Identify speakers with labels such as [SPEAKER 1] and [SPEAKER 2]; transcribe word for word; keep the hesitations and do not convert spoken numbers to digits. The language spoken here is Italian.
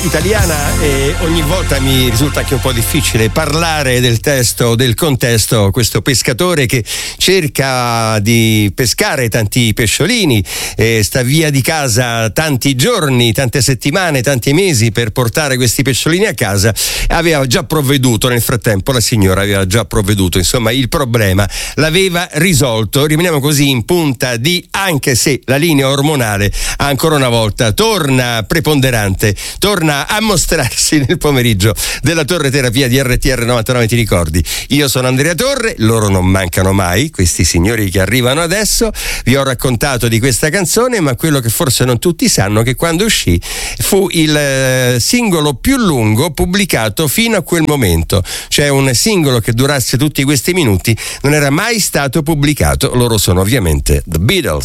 [SPEAKER 1] italiana e ogni volta mi risulta anche un po' difficile parlare del testo o del contesto. Questo pescatore che cerca di pescare tanti pesciolini e sta via di casa tanti giorni, tante settimane, tanti mesi per portare questi pesciolini a casa, aveva già provveduto nel frattempo, la signora aveva già provveduto, insomma il problema l'aveva risolto. Rimaniamo così in punta di, anche se la linea ormonale ancora una volta torna preponderante, torna a mostrarsi nel pomeriggio della Torre Terapia di R T R novantanove. Ti ricordi? Io sono Andrea Torre, loro non mancano mai, questi signori che arrivano adesso. Vi ho raccontato di questa canzone, ma quello che forse non tutti sanno è che quando uscì fu il eh, singolo più lungo pubblicato fino a quel momento, cioè un singolo che durasse tutti questi minuti non era mai stato pubblicato. Loro sono ovviamente The Beatles.